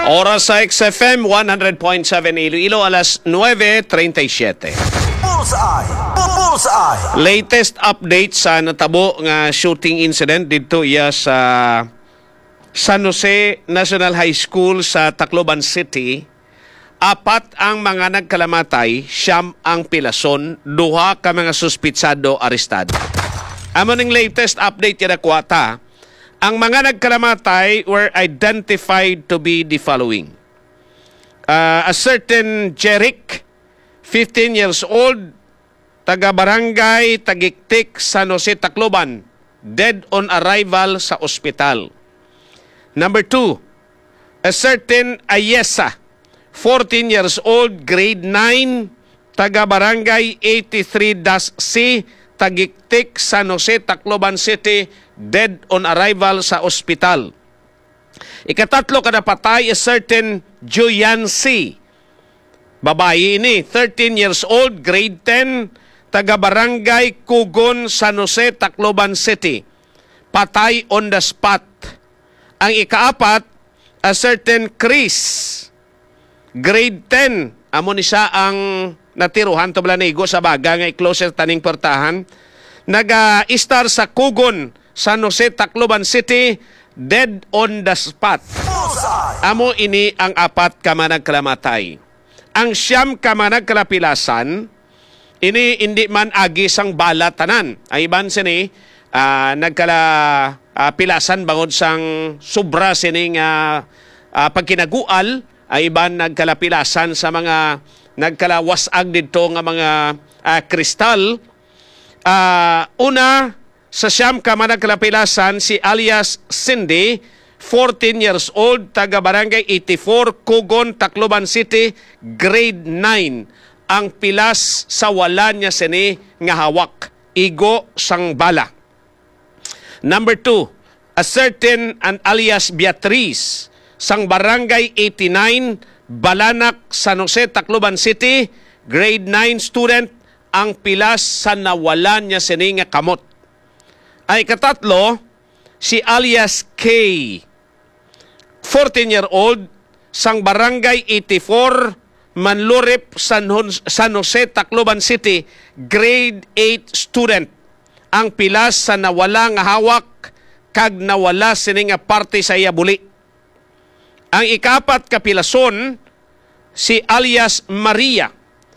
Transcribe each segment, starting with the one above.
Oras sa XFM 100.7 Iloilo, alas 9:37. Bullseye! Bullseye! Latest update sa natabo nga shooting incident dito iya sa San Jose National High School sa Tacloban City. Apat ang mga nagkalamatay, siyam ang pilason, duha ka mga suspitsado arestado. Amo ning latest update yan kwata. Ang mga nagkalamatay were identified to be the following. A certain Jeric, 15 years old, taga-barangay Tagiktik, San Jose, Tacloban, dead on arrival sa ospital. Number 2, a certain Ayesa, 14 years old, grade 9, taga-barangay 83-C, Tagiktik, San Jose, Tacloban City, dead on arrival sa ospital. Ikatatlo kada patay, a certain Julian C. Babae ini, 13 years old, grade 10, taga-barangay Kugon, San Jose, Tacloban City. Patay on the spot. Ang ikaapat, a certain Chris, grade 10. Amo ni siya ang natiruhan to Blanigo sa baga nga i-closer taning portahan. Naga-star sa Kugon, San Jose, Tacloban City, dead on the spot. Amo ini ang apat ka managkalamatay. Ang siyam ka managkalapilasan, ini hindi man agi sang bala tanan. Ay iban sini nagkalapilasan bangod sang sobra sining pagkinagual, ay iban nagkalapilasan sa mga nagkalawasag dito nga mga kristal. Una, sa siyam ka managkalapilasan, si alias Cindy, 14 years old, taga-barangay 84, Kugon, Tacloban City, grade 9. Ang pilas sa wala niya sini nga hawak, igo sang bala. Number 2, a certain and alias Beatriz, sang barangay 89, Balanak, San Jose, Tacloban City, grade 9 student, ang pilas sa nawalan niya sini nga kamot. Ay katatlo, si alias K, 14-year-old, sang barangay 84, Manlurip, San Jose, Tacloban City, grade 8 student. Ang pilas sa nawala nga hawak, kag nawala sini nga parte sa iya buli. Ang ikapat kapilason, si alias Maria,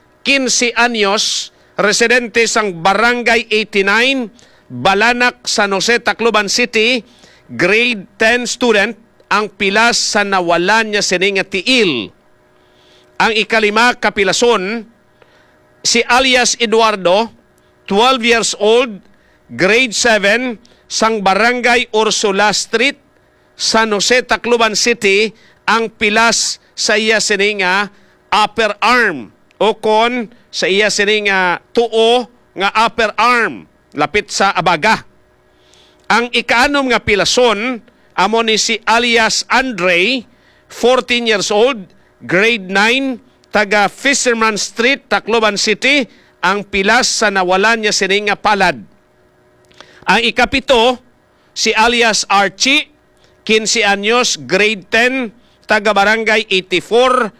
15 anyos, residente sang barangay 89, Balanak, San Jose, Tacloban City, grade 10 student. Ang pilas sa nawalan niya sini nga tiil. Ang ikalima kapilason, si alias Eduardo, 12 years old, grade 7, sang barangay Ursula Street, San Jose, Tacloban City. Ang pilas sa iya sini nga upper arm o kon sa iya sini nga tuo nga upper arm lapit sa abaga. Ang ikaanom nga pilason, amo ni si alias Andre, 14 years old, grade 9, taga Fisherman Street, Tacloban City. Ang pilas sa nawalan niya sini nga palad. Ang ikapito, si alias Archie, 15 anyos, grade 10, taga barangay 84,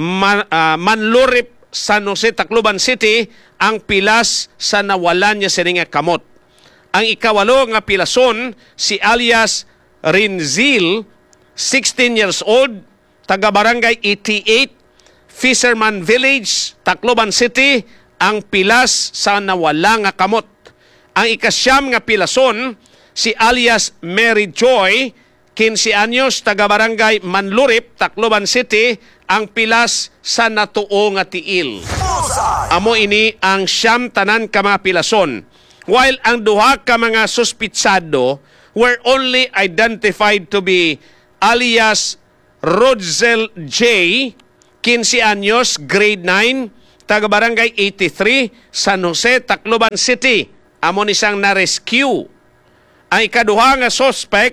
Manlurip, San Jose, Tacloban City. Ang pilas sa nawalan niya sini nga kamot. Ang ikawalo nga pilason, si alias Rinzil, 16 years old, taga barangay 88, Fisherman Village, Tacloban City. Ang pilas sa nawala nga kamot. Ang ikasyam nga pilason, si alias Mary Joy, 15 anyos, taga barangay Manlurip, Tacloban City. Ang pilas sa natuo nga tiil. Amo ini ang siyam tanan ka mga pilason. While ang duha ka mga suspitsado were only identified to be alias Rodzel J, 15 anyos, grade 9, taga barangay 83, San Jose, Tacloban City. Amo ni siyang na-rescue. Ang ikaduha nga suspect,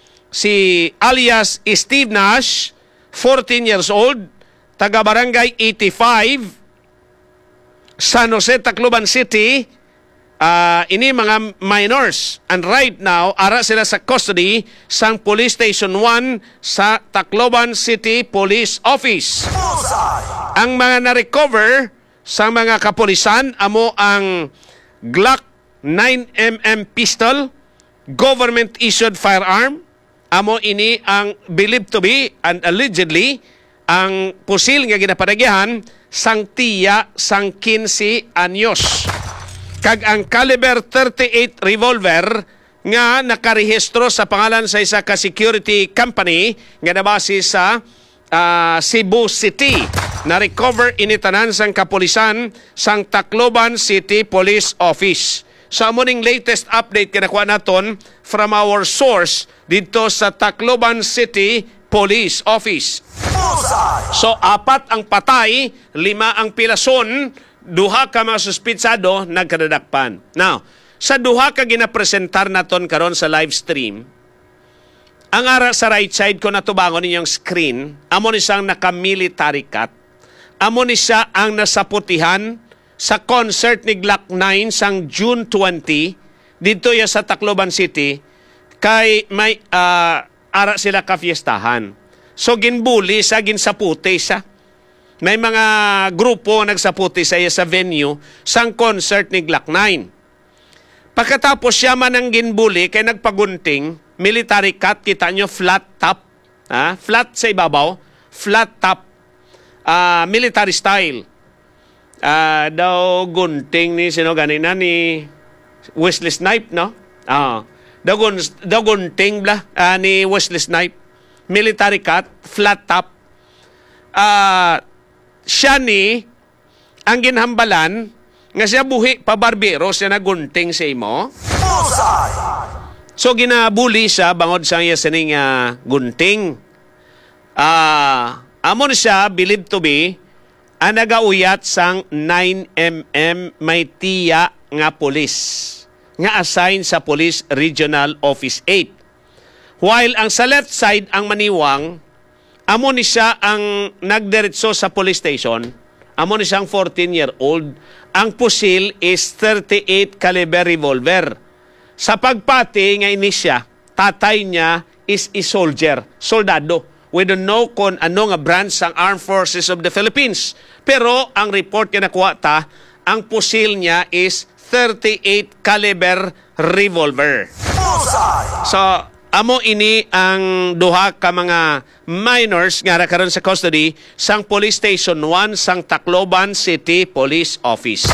si alias Steve Nash, 14 years old, taga barangay 85, San Jose, Tacloban City. ini mga minors. And right now, ara sila sa custody sang Police Station 1 sa Tacloban City Police Office. Bullseye. Ang mga na-recover sa mga kapulisan, amo ang Glock 9mm pistol, government-issued firearm, amo ini ang believed to be and allegedly ang pusil nga ginapadagyahan sang tiya sang 15 anyos. Kag ang caliber 38 revolver nga nakarehistro sa pangalan sa isa ka security company nga nabase sa Cebu City. Na-recover initanan sang kapulisan sang Tacloban City Police Office. Sa amuning latest update kinakuha naton from our source dito sa Tacloban City Police Office. Bullseye. So, 4 ang patay, 5 ang pilason, 2 ka mga suspitsado nagkadadakpan. Now, sa 2 ka ginapresentar naton karon sa live stream, ang ara sa right side ko natubangon ninyong screen, amo ni siyang naka-military cut, amo ni siya ang nasaputihan sa concert ni Glock 9 sang June 20, dito ya sa Tacloban City, kay may ara sila kafiestahan. So ginbuli sa ginsaputi sa. May mga grupo nagsaputi sa iya sa venue sang concert ni Glock 9. Pagkatapos siya man ang ginbuli kay nagpagunting, military cut, kita nyo flat top, flat sa ibabaw, flat top, military style. Daw gunting ni sino ganina ni Wesley Snipes, no? Daw gunting bla ni Wesley Snipes. Military cut, flat top. Siya ni ang ginhambalan nga siya buhi pa barbero siya na gunting sa imo. Bullseye. So ginabuli siya bangod sa iya sining gunting. Amon siya believed to be ang nagauyat sang 9mm may tiya nga pulis nga assigned sa Police Regional Office 8. While ang sa left side ang maniwang, amo ni siya ang nagdiretso sa police station, amo ni siyang 14-year-old, ang pusil is 38 caliber revolver. Sa pagpati nga inisya, tatay niya is a soldier, soldado. We don't know kung ano nga branch ang Armed Forces of the Philippines. Pero ang report na nakuha ta, ang pusil niya is 38 caliber revolver. Bullseye. So, amo ini ang 2 ka mga minors nga karon sa custody sang Police Station 1 sang Tacloban City Police Office.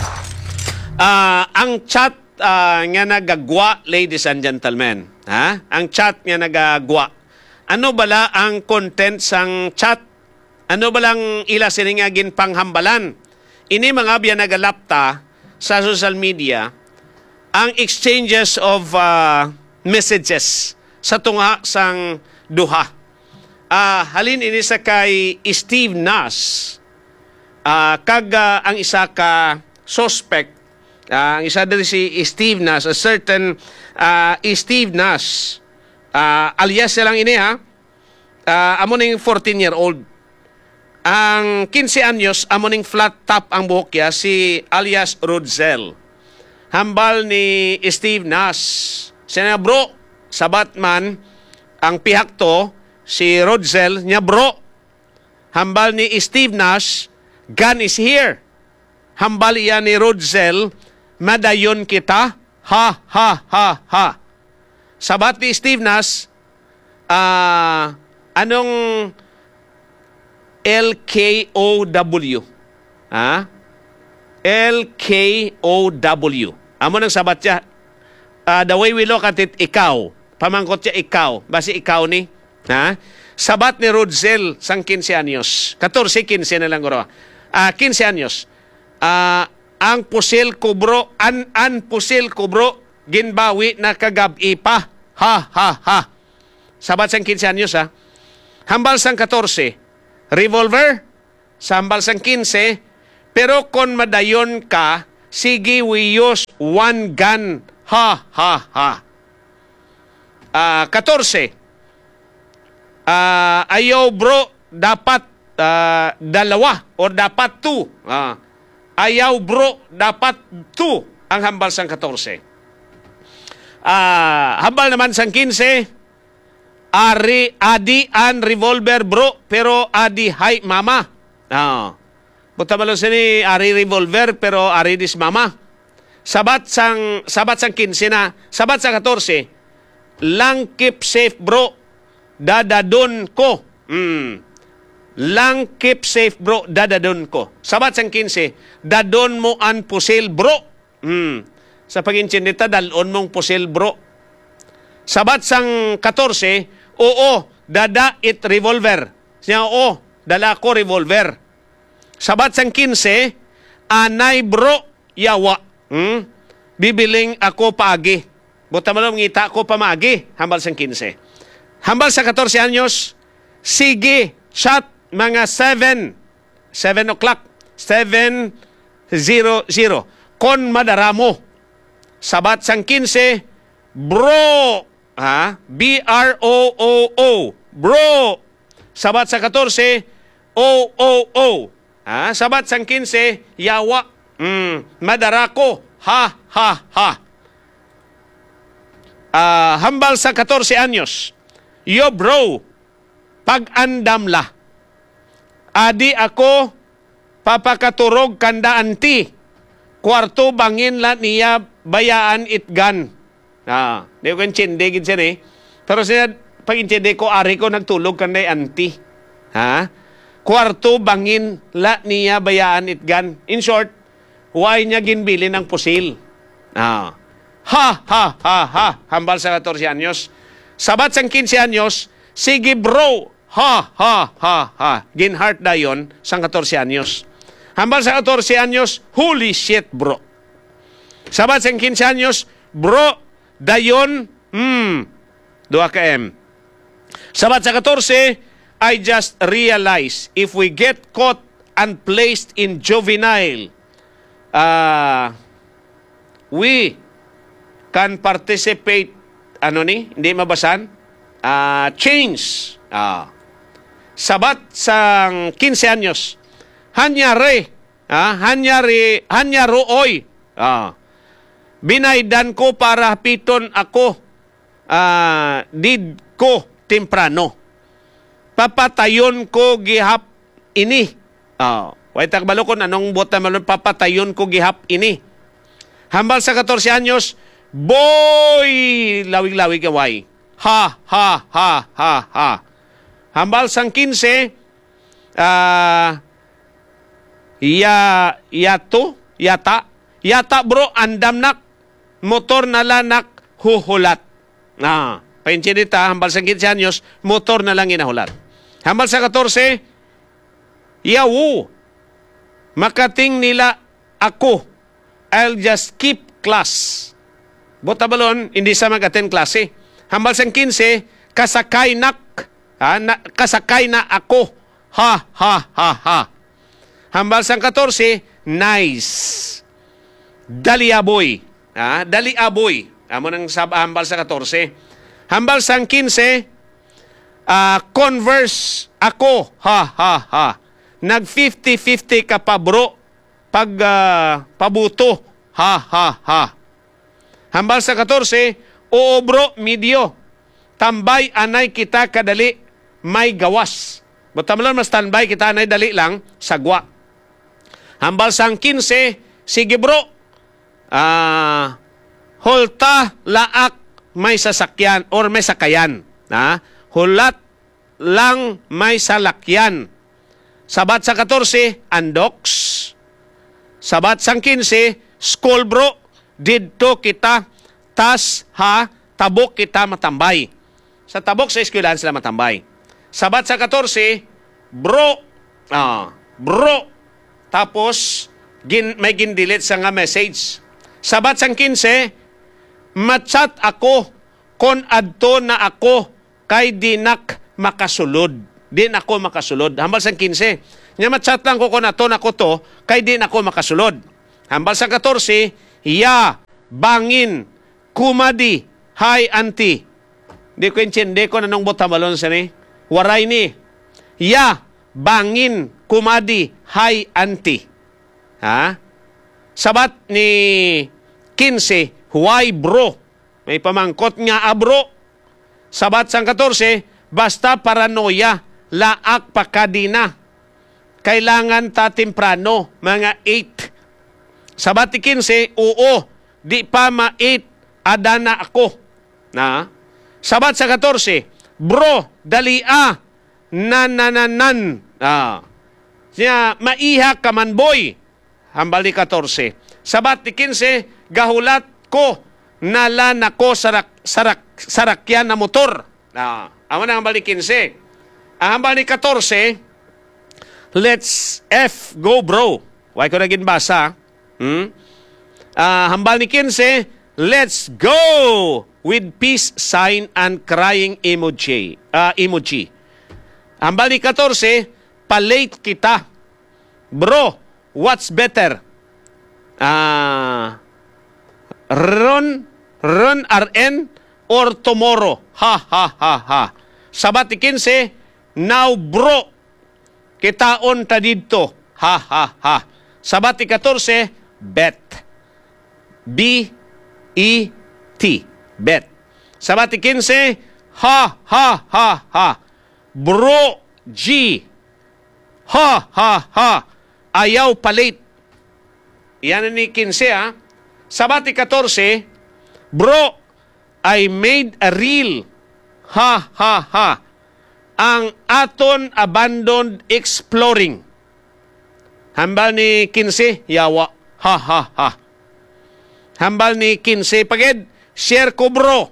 Ang chat nga nagagwa, ladies and gentlemen, ang chat nga nagagwa. Ano bala ang content sang chat? Ano balang ila siningagin panghambalan? Ini mga biya nagalapta sa social media ang exchanges of messages sa tunga sang duha. Halin ini sa kay Steve Nash. Kag ang isa ka suspect, ang isa diri si Steve Nash, a certain Steve Nash, alias silang ini amo ning 14-year-old. Ang 15 anyos, amo ning flat top ang buhok ya, si alias Rodzel. Hambal ni Steve Nash. Siya na, bro, sa Batman, ang pihak to, si Rodzel, niya, bro. Hambal ni Steve Nash, gun is here. Hambal iyan ni Rodzel, madayon kita, ha, ha, ha, ha. Sabat ni Steve Nash, anong LKOW? LKOW. Amo nang sabat siya. The way we look at it, ikaw. Pamangkot siya, ikaw. Basi ikaw ni. Sabat ni Rodzel sang 15 anyos. 14-15 na lang guro. 15 anyos. Ang pusil kubro, an pusil kubro, ginbawi na kagabi pa. Ha, ha, ha. Sabat sang 15 anyos, Hambal sang 14. Revolver, sambal sang 15, pero kung madayon ka, sige, we use one gun. Ha, ha, ha. 14. Ayaw bro, dapat dalawa or dapat 2. Ayaw bro, dapat 2. ang hambal sang 14. Hambal naman sang 15, adi an revolver bro, pero adi hay mama. Buta malo sini ari revolver, pero ari dis mama. Sabat sang 15 na, sabat sang 14, lang keep safe bro, dadadon ko. Lang keep safe bro, dadadon ko. Sabat sang 15, dadon mo an pusil bro. Sa pag-insyendita, dalon mong pusil bro. Sabat sang 14, oo, dada it revolver. Siya, oo, dala ko revolver. Sabat sang 15, anay bro, yawa. Bibiling ako paagi. Buta mo lang, ngita ko pamagi. Hambal sang 15. Hambal sa 14 anyos, sige, shot mga 7 o'clock, 7:00, kon madaramo. Sabat sang 15, bro, B-R-O-O-O, bro. Sabat sa 14, O-O-O. Sabat sang 15, yawa, madarako, ha. Hambal sa 14 anyos, yo bro, pag-andam la. Adi ako, papakaturog kanda anti, kwarto bangin la niya bayaan itgan. Di ko intindi gid siya eh. Pero siya, pag intindi ko, ari ko nagtulog kanday anti. Kwarto bangin la niya bayaan itgan. In short, huwag niya ginbili ng pusil. Ha. Hambal sa 14 anyos. Sabat sang 15 anyos, sige bro, ha. Ginheart dayon sang 14 anyos. Hambal sa 14 anyos, holy shit bro. Sabat sang 15 anyos, bro, dayon, 2 km. Sabat sa 14, I just realize if we get caught and placed in juvenile, we can participate, hindi mabasan? Change. Sabat sang 15 anyos, hanyaroy. Binaydan ko para piton ako, did ko temprano. Papatayon ko gihap ini. Wait, takbalokon, anong bota malon, papatayon ko gihap ini. Hambal sa 14 anyos, boy, lawig-lawig kaway. Ha. Hambal sang 15, yata bro, andam nak, motor na lanak, huhulat. Painchidita, hambal sa 15 anyos, motor na lang inahulat. Hambal sa 14, yawu, makating nila ako, I'll just keep class. Bota balon, hindi sa mag-attend klase. Hambal sa 15, kasakay na ako. Ha. Hambal sa 14, nice. Dali aboy. Amo nang hambal sa 14. Hambal sa 15, converse ako. Ha. Nag 50-50 ka pa bro. Pag pabuto. Ha. Hambal sa 14, oo bro, medio. Tambay anay kita kadali, may gawas. Butamlan mas standby kita anay dali lang, sagwa. Hambal sang 15, sige bro, holta laak may sasakyan or may sakayan. Hulat lang may salakyan. Sabat sa 14, andoks. Sabat sang 15, school bro, didto kita, tas tabok kita matambay. Sa tabok sa eskwelahan sila matambay. Sabat sa 14, bro, tapos may gindilit sa nga message. Sabat sang 15, machat ako kon adto na ako kay dinak makasulod. Din ako makasulod. Hambal sang 15, nya machat lang ko kon adto na ko to kay din ako makasulod. Hambal sang 14, bangin, kumadi, hi auntie. Di ko intindi ko nanong botamalon sa ni. Waray ni. Bangin, kumadi, hi auntie. Sabat ni 15, why bro? May pamangkot nga abro. Sabat sang 14, basta paranoia, laak pakadina. Kailangan ta temprano, mga 8. Sabat ti 15, oo, di pa ma-8, adana ako. Na? Sabat sa 14, bro, dalia, nanananan. Siya, maiha ka man boy. Hambal ni 14. Sabat ni 15, gahulat ko, nalan ako sarakyan na motor. Amo na hambal ni 15. Ang hambal ni 14, let's F, go bro. Why ko na ginbasa? Hambal ni 15, let's go with peace sign and crying emoji. Hambal ni 14, palate kita. Bro, what's better? Run RN or tomorrow? Ha. Sabat ni 15, now bro, kitaon ta dito. Ha. Sabat ni 14, bet. B-E-T. Bet. Sabat ni 15, ha. Bro, G. Ha. Ayaw palit. Yan ni 15, ha. Sabat ni 14, bro, I made a reel. Ha. Ang aton abandoned exploring. Hambal ni 15, yawa. Ha. Hambal ni 15, pagid, share ko bro.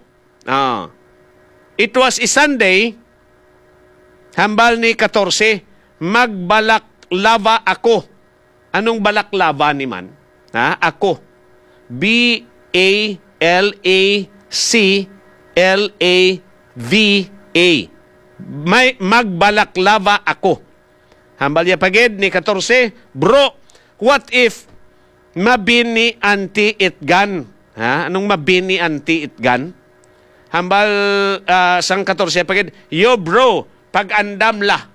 It was a Sunday. Hambal ni 14, magbalaklava ako. Anong balaklava ni man? Ako. B-A-L-A-C-L-A-V-A. May magbalaklava ako. Hambal niya pagid ni 14, bro, what if mabini anti-itgan? Anong mabini anti-itgan? Hambal sang 14 pagid, yo bro, pag-andam la.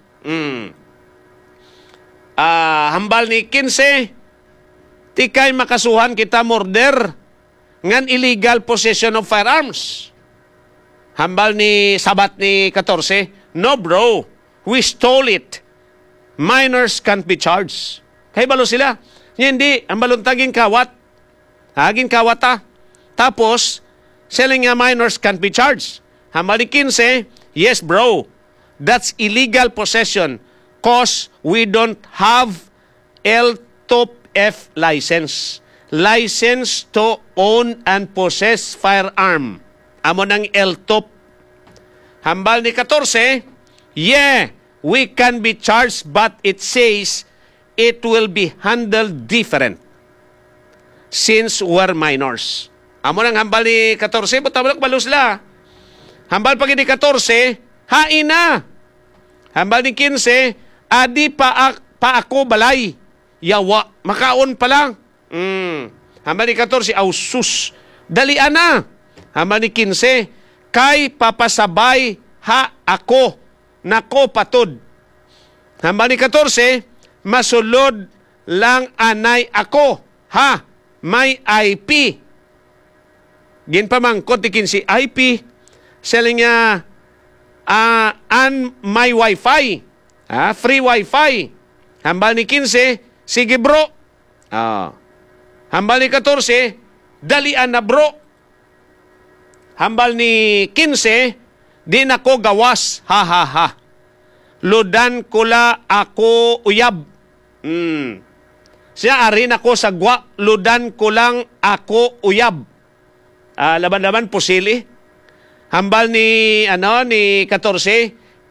Hambal ni 15, tikay makasuhan kita murder ngan illegal possession of firearms. Hambal ni sabat ni 14, no bro, we stole it. Minors can't be charged. Kay balo sila. Hindi, ang baluntagin kawat. Hagin kawata. Tapos, selling nga minors can't be charged. Hambal ni 15, yes bro, that's illegal possession cause we don't have LTOP-F license. License to own and possess firearm. Amo ng LTOP. Hambal ni 14, yeah, we can be charged but it says it will be handled different since we're minors. Amo ng hambal ni 14, butabak balus la. Hambal pag ni 14, hain na. Hambal ni 15, adi pa ako balay. Yawa, makaon pa lang. Hambal ni 14, ausus. Dalian na. Hambal ni 15, kay papasabay ha ako. Nako patod. Hambal ni 14, masulod lang anay ako. Ha, may IP. Ginpamangkot ni 15, IP. Selling niya, my wifi. Free wifi. Hambal ni 15, sige bro. Hambal ni 14, dalian na bro. Hambal ni 15, di na ko gawas. Ha. Ludan kula ako uyab. Siya arin ako sa gwa. Ludan ko lang ako uyab. Laban-laban pusili. Hambal ni 14,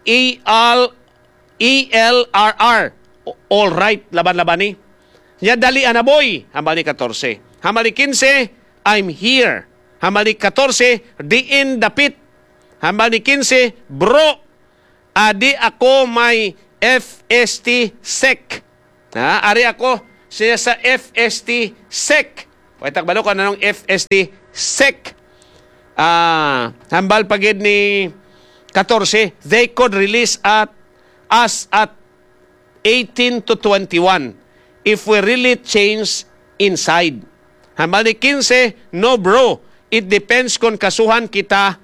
ELRR. All right, laban-laban ni. Siya dali anaboy. Hambal ni 14. Hambal ni 15, I'm here. Hambal ni 14, diin dapit. Hambal ni 15, bro, adi ako may FST SEC. Ari ako siya sa FST SEC. Paitak balo ko anong FST SEC. Hambal pagid ni 14, they could release us at 18 to 21 if we really change inside. Hambal ni 15, no bro. It depends kung kasuhan kita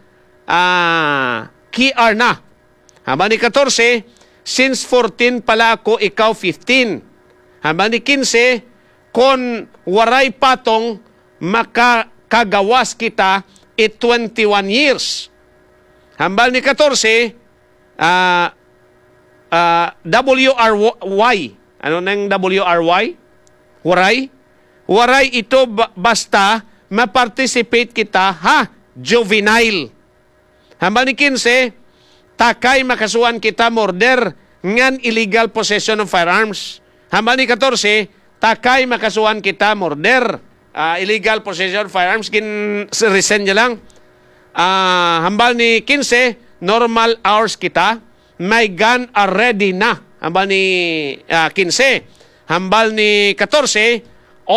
KR na. Hambal ni 14, since 14 pala ako, ikaw 15. Hambal ni 15, kung waray patong makakagawas kita, 21 years. Hambal ni 14, WRY. Ano nang WRY? Waray? Waray ito basta ma-participate kita, juvenile. Hambal ni 15, takay makasuhan kita murder ngan illegal possession of firearms. Hambal ni 14, takay makasuhan kita murder, illegal possession of firearms. Resend niya lang. Hambal ni 15, normal hours kita, may gun ready na. Hambal ni 15. Hambal ni 14,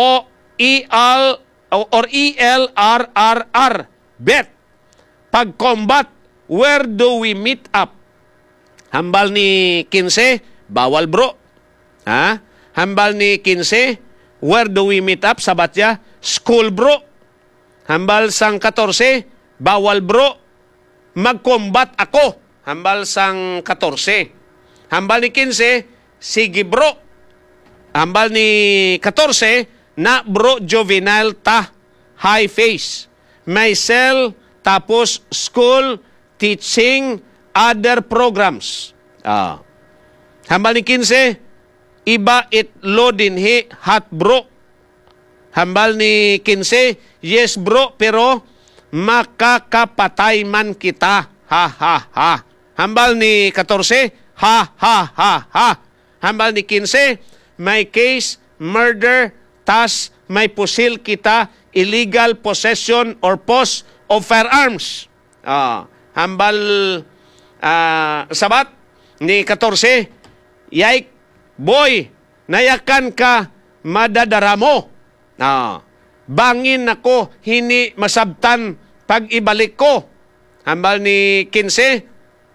ELRRR, bet. Pag-combat, where do we meet up? Hambal ni 15, bawal bro. Hambal ni 15, where do we meet up? Sabat ya, school bro. Hambal sang 14, bawal bro. Mag-combat ako. Hambal sang 14. Hambal ni 15, sige bro. Hambal ni 14, na bro juvenile ta, high face. Myself, tapos school, teaching, other programs. Hambal ni 15, iba itlo dinhi, hot bro. Hambal ni 15, yes bro, pero makakapatay man kita. Ha, ha, ha. Hambal ni 14, ha, ha, ha, ha. Hambal ni 15, may case, murder, tas may pusil kita, illegal possession or pos of firearms. Hambal sabat ni 14, yay, boy, nayakan ka, madadara mo. Bangin ako, hini masabtan pag ibalik ko. Hambal ni 15,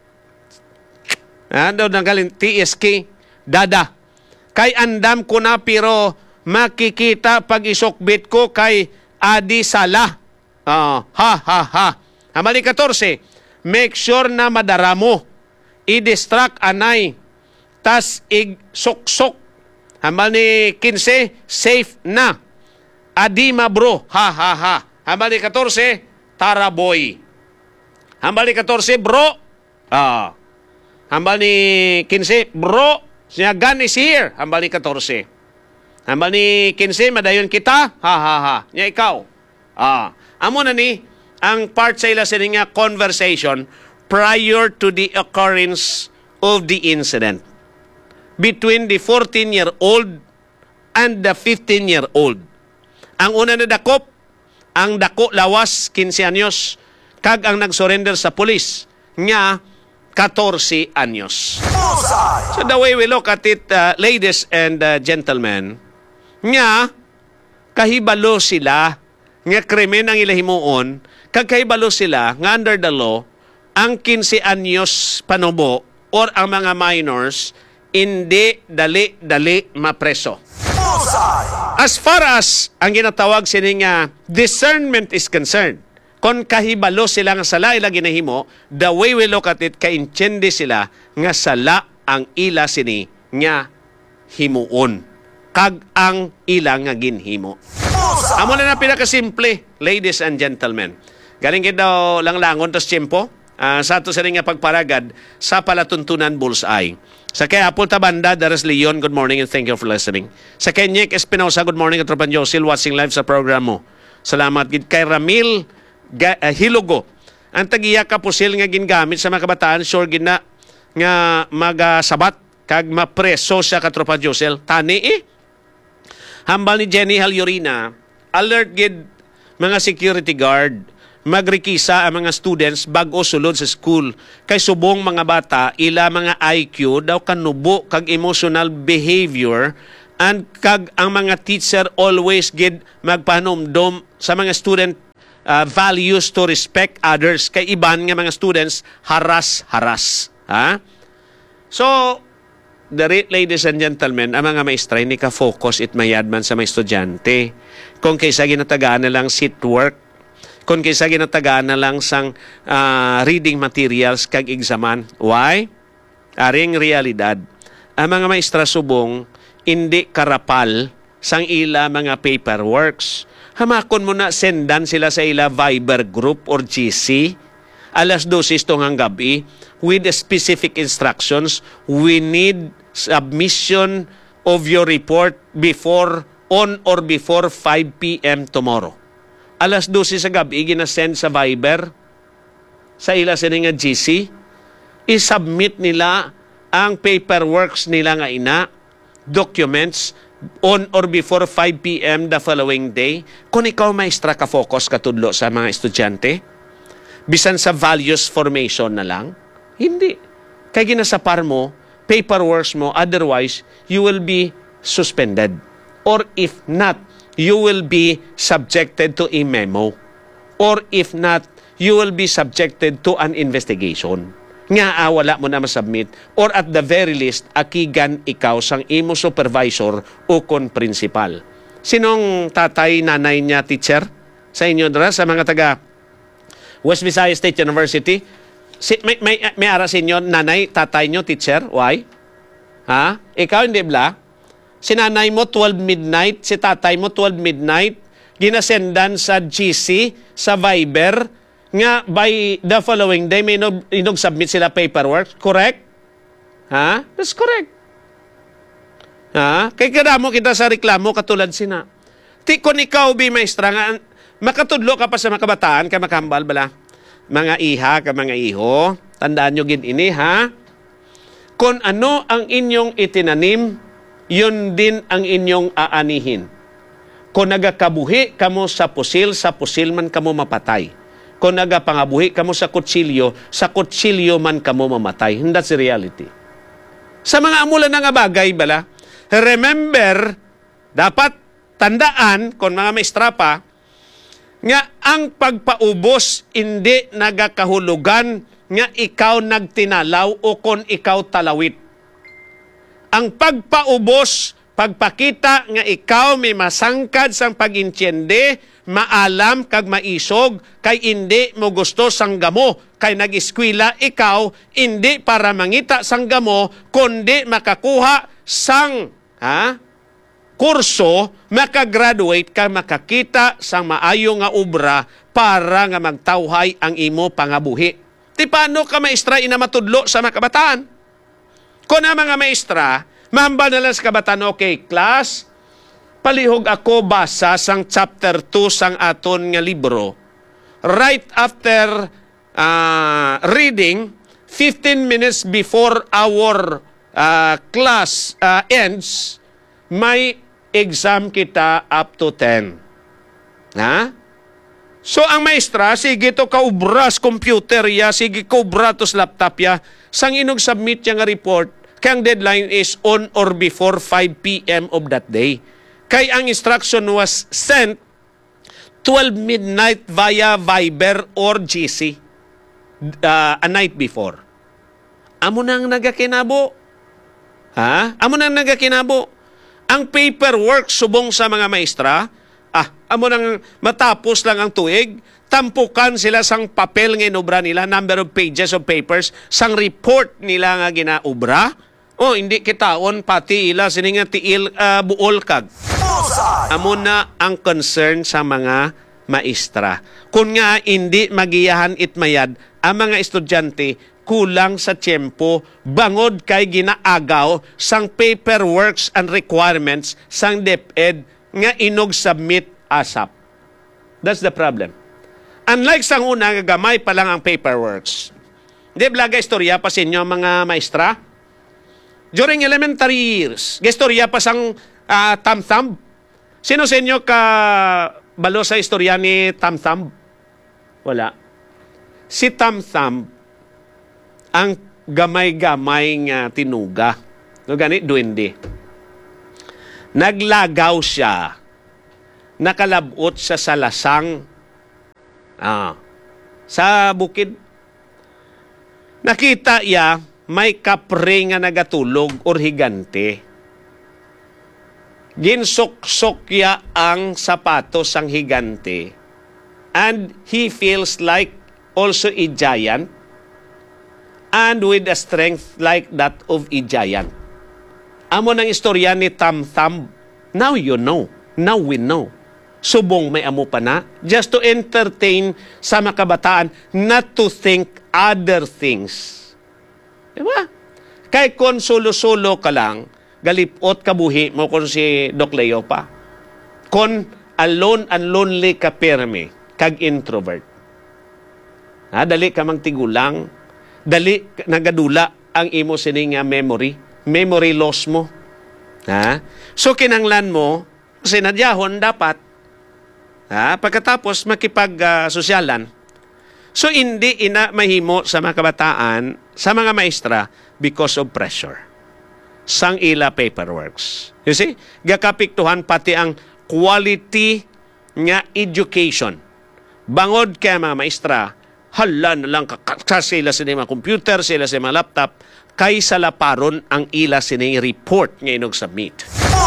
ano nanggalin, TSK, dada. Kay andam ko na pero makikita pag isokbit ko kay Adi Sala. Ha, ha, ha. Hambal ni 14, make sure na madara mo. I-distract anay. Tas ig-sok-sok. Hambal ni 15, safe na. Adima bro. Ha, ha, ha. Hambal ni 14, tara boy. Hambal ni 14, bro. Hambal ni 15, bro. Siya gun is here. Hambal ni 14. Hambal ni 15, madayon kita. Ha, ha, ha. Nya ikaw. Amo na ni, ang part sa ila sininga conversation prior to the occurrence of the incident between the 14-year-old and the 15-year-old. Ang una na dakop, ang dako lawas 15 anyos, kag ang nag-surrender sa pulis nga 14 anyos. So the way we look at it, ladies and gentlemen, nga kahibalo sila nga krimen ang ilahimuon, kag kahibalo sila nga under the law ang 15 anyos panubo or ang mga minors hindi dali-dali mapreso. As far as ang ginatawag sini nga discernment is concerned, kung kahibalo sila nga sala ila ginahimo, the way we look at it, kaintindi sila nga sala ang ila sini nga himuon. Kag ang ila nga ginhimo. Amo na pinakasimple, ladies and gentlemen. Galing daw lang-langon tas tiyempo, sa ato sa nga pagparagad sa palatuntunan bullseye. Sa kay Apple Tabanda, Dares Leon, good morning and thank you for listening. Sa kay Nick Espinosa, good morning at Tropan Josil, watching live sa program mo. Salamat gid kay Ramil Hilogo. Ang tagiya ka pusil nga gingamit sa mga kabataan, sure gid na nga magasabat kag mapreso sa katropa Josel. Tani Hambal ni Jenny Halyorina, alert gid mga security guard, magrikisa ang mga students bago sulod sa school. Kay subong mga bata, ila mga IQ daw kanubo kag emotional behavior and kag ang mga teacher always gid magpahanumdom sa mga student values to respect others. Kay iban nga mga students haras-haras. So, ladies and gentlemen, ang mga maestra, hindi ka focus it mayadman sa mga estudyante. Kung kaysa ginatagaan na lang seat work, kung kaysa ginatagaan na lang sang reading materials kag examan. Why? Aring realidad. Ang mga maestra subong, hindi karapal sang ila mga paperworks. Hamakon mo na sendan sila sa ila Viber group or GC. Alas 12 hanggang gabi with specific instructions. We need submission of your report on or before 5 p.m. tomorrow. Alas 12 sa gabi, ginasend sa Viber, sa ila sa nga GC, isubmit nila ang paperworks nila nga ina, documents, on or before 5 p.m. the following day. Kung ikaw maestra ka focus katudlo sa mga estudyante, bisan sa values formation na lang, hindi. Kaya ginasapar mo, paperworks mo, otherwise, you will be suspended. Or if not, you will be subjected to a memo. Or if not, you will be subjected to an investigation. Nga wala mo na masubmit. Or at the very least, akigan ikaw sang imo supervisor o kon principal. Sinong tatay, nanay niya, teacher? Sa inyo dra, sa mga taga West Visayas State University? May ara sa inyo, nanay, tatay nyo, teacher? Why? Ha? Ikaw hindi bla? Si nanay mo 12 midnight, si tatay mo 12 midnight, ginasendan sa GC, sa Viber, nga by the following day, may submit sila paperwork. Correct? Ha? That's correct. Ha? Kaya kadamo kita sa reklamo, katulad sina. Kung ikaw, maestra, nga, makatudlo ka pa sa mga kabataan, ka makambal bala. Mga iha, ka mga iho, tandaan nyo gin ini, ha? Kung ano ang inyong itinanim, yun din ang inyong aanihin. Kung nagakabuhi kamo sa pusil man kamo mapatay. Kung nagapangabuhi kamo sa kutsilyo man kamo mamatay. And that's the reality. Sa mga amulan nga bagay, bala, remember, dapat tandaan, kung mga maestra pa, nga ang pagpaubos hindi nagakahulugan nga ikaw nagtinalaw o kung ikaw talawit. Ang pagpaubos, pagpakita nga ikaw may masangkad sang pag-intiende, maalam kag maisog, kay hindi mo gusto sang gamo, kay nag-eskwela ikaw, hindi para mangita sang gamo, kundi makakuha sang kurso, makagraduate ka, makakita sang maayo nga obra para nga magtawhay ang imo pangabuhi. Ti paano ka maestra inamatudlo sa mga kabataan? Kung ang mga maestra, mahambal na lang sa kabataan, okay, class, palihog ako basa sang chapter 2 sang aton nga libro. Right after reading, 15 minutes before our class ends, may exam kita up to 10. Ha? So, ang maestra, sige to kaubras computer ya, sige kaubra tos laptop ya, sang inog submit ya nga report, kaya ang deadline is on or before 5 p.m. of that day. Kaya ang instruction was sent 12 midnight via Viber or GC a night before. Amo nang nagakinabo. Ha? Amo nang nagakinabo. Ang paperwork subong sa mga maestra, amo nang matapos lang ang tuig, tampukan sila sang papel nga inubra nila, number of pages of papers, sang report nila nga ginaubra. O, hindi kitaon, pati ila, sininga tiil buol kag. Amo na ang concern sa mga maestra. Kung nga hindi magiyahan itmayad, ang mga estudyante, kulang sa tiyempo, bangod kay ginaagaw sang paperworks and requirements sang DepEd nga inog submit ASAP. That's the problem. Unlike sang una, gamay pa lang ang paperworks. Hindi, blaga istorya pa sa inyo mga maestra. During elementary years, istorya pa sang Tam-Tam. Sino sa inyo ka balo sa istorya ni Tam-Tam? Wala. Si Tam-Tam, ang gamay-gamay nga tinuga. No, ganit, duwende. Naglagaw siya. Nakalabot sa salasang sa bukid. Nakita niya may kapre nga nagatulog or higante. Ginsuksokya ang sapatos ang higante. And he feels like also a giant and with a strength like that of a giant. Amo ng istorya ni Tam Thumb. Now you know. Now we know. Subong may amo pa na. Just to entertain sa mga kabataan not to think other things. Diba? Kay kon solo-solo ka lang, galipot kabuhi mo kung si Doc Leo pa. Kon alone and lonely ka perme, kag introvert. Dali ka mang tigulang, dali nagadula ang imo sining memory loss mo. So kinanglan mo, sinadyahon dapat, pagkatapos makipag-sosyalan. So hindi ina mahimo sa mga kabataan, sa mga maestra, because of pressure. Sang ila paperworks. You see? Gakapiktuhan pati ang quality nga education. Bangod kaya mga maestra, hala na lang sila sa mga computer, sila sa mga laptop, kaysa laparon ang ila sining report nga inog submit.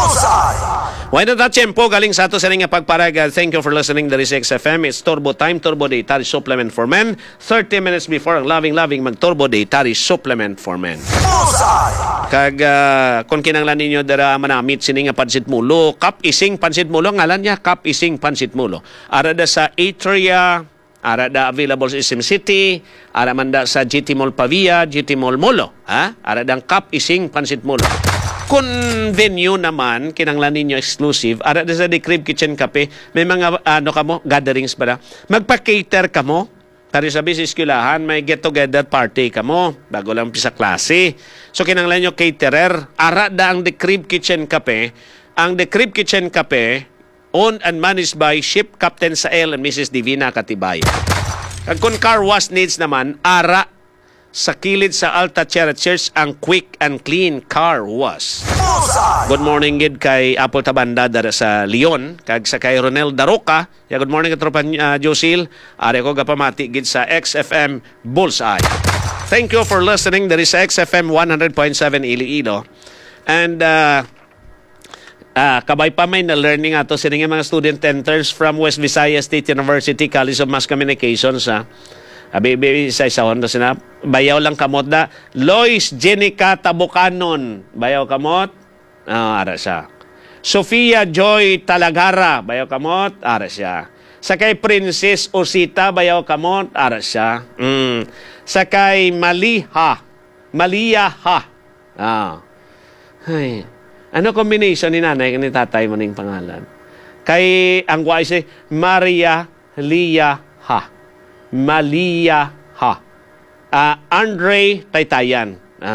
Why not that tempo galing sa ato sa nga pagparag. Thank you for listening to X FM. It's Turbo Time, Turbo Dietary Supplement for Men. 30 minutes before ang loving mag-Turbo Dietary Supplement for Men. Kag kung kinanglan ninyo dara manamit sini nga pansit mulo, Kap Ising pansit mulo, ngalan niya Kap Ising pansit mulo. Ara da sa Atria, ara da available sa SM City, ara man da sa GT Mall Pavia, GT Mall Molo, ara dang Kap Ising pansit mulo. Kung venue naman, kinanglan ninyo exclusive, ara sa The Crib Kitchen Cafe, may mga gatherings ba na? Magpa-cater ka mo. Tari sabi sa eskwelahan, may get-together party ka mo, bago lang sa klase. So kinanglan nyo caterer, ara da ang The Crib Kitchen Cafe. Ang The Crib Kitchen Cafe, owned and managed by Ship Captain Sael and Mrs. Divina Katibay. Kung car wash needs naman, ara sa kilid sa Alta Church ang quick and clean car wash. Good morning gid kay Apple Tabanda dara sa Leon, kag sa kay Ronel Daroca. Good morning katropa Josil. Are ko gapamati gid sa XFM Bullseye. Thank you for listening. There is XFM 100.7 Iloilo. And kabay pa may na learning ato sining mga student interns from West Visayas State University College of Mass Communications. Abi sa isahon to sina bayaw lang kamot da Lois Jenica Tabucanon bayaw kamot ara siya. Sofia Joy Talagara bayaw kamot ara siya. Sakay Princess Osita bayaw kamot ara siya. Sakay Malia ha. Ay, ano combination ni nanay ni tatay mo ning pangalan? Kay ang wise Maria Lia ha. Malia ha. Andre Taytayan.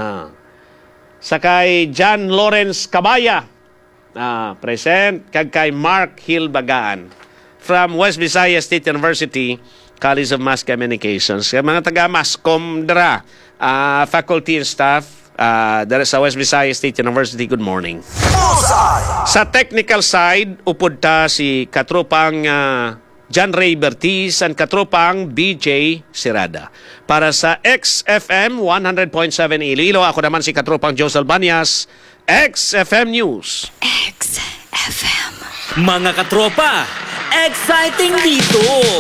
Sakay John Lawrence Cabaya. Present. Kag kay Mark Hill Bagaan from West Visayas State University College of Mass Communications. Kaya mga taga-Mascom dara, faculty and staff dara sa West Visayas State University, good morning. Sa technical side, upod ta si katropang John Ray Bertiz and katropang BJ Sirada. Para sa XFM 100.7 Iloilo, ako naman si katropang Jose Albanias, XFM News. XFM. Mga katropa, exciting dito!